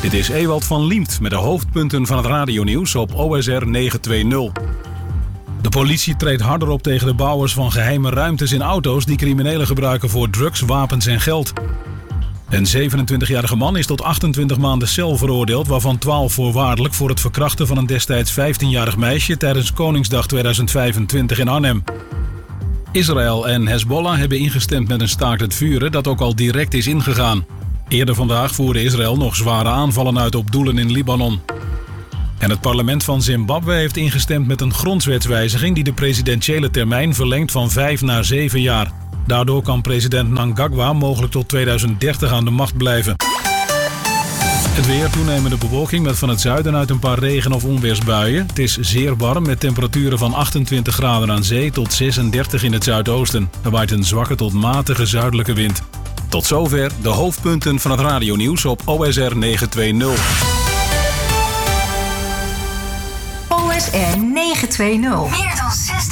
Dit is Ewald van Liemt met de hoofdpunten van het radionieuws op OSR 920. De politie treedt harder op tegen de bouwers van geheime ruimtes in auto's die criminelen gebruiken voor drugs, wapens en geld. Een 27-jarige man is tot 28 maanden cel veroordeeld, waarvan 12 voorwaardelijk voor het verkrachten van een destijds 15-jarig meisje tijdens Koningsdag 2025 in Arnhem. Israël en Hezbollah hebben ingestemd met een staakt het vuren dat ook al direct is ingegaan. Eerder vandaag voerde Israël nog zware aanvallen uit op doelen in Libanon. En het parlement van Zimbabwe heeft ingestemd met een grondwetswijziging die de presidentiële termijn verlengt van 5 naar 7 jaar. Daardoor kan president Mnangagwa mogelijk tot 2030 aan de macht blijven. Het weer, toenemende bewolking met van het zuiden uit een paar regen- of onweersbuien. Het is zeer warm met temperaturen van 28 graden aan zee tot 36 in het zuidoosten. Er waait een zwakke tot matige zuidelijke wind. Tot zover de hoofdpunten van het radionieuws op OSR 920. OSR 920. Meer dan 60